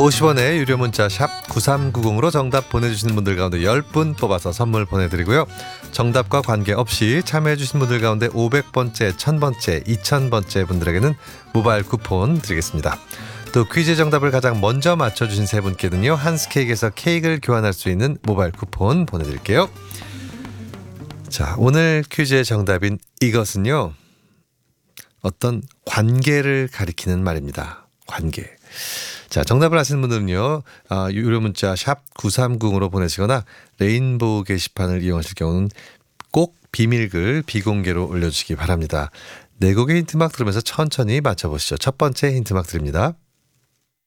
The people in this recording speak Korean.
50원의 유료 문자 샵 9390으로 정답 보내주시는 분들 가운데 10분 뽑아서 선물 보내드리고요. 정답과 관계없이 참여해주신 분들 가운데 500번째, 1000번째, 2000번째 분들에게는 모바일 쿠폰 드리겠습니다. 또 퀴즈 정답을 가장 먼저 맞춰주신 세 분께는요, 한스케이크에서 케이크를 교환할 수 있는 모바일 쿠폰 보내드릴게요. 자, 오늘 퀴즈의 정답인 이것은요, 어떤 관계를 가리키는 말입니다. 관계. 자, 정답을 아시는 분들은요, 유료 문자 샵 9390으로 보내시거나 레인보우 게시판을 이용하실 경우는 꼭 비밀글 비공개로 올려주시기 바랍니다. 네 곡의 힌트막 들으면서 천천히 맞춰보시죠. 첫 번째 힌트막 드립니다.